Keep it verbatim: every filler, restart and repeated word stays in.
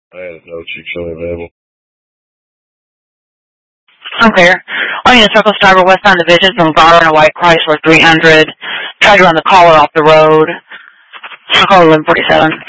I had no Chick-fil-A available. Okay. Onion Circle, Starboard, westbound division from Garner, a white Chrysler three hundred. Tried to run the caller off the road. Call eleven forty-seven.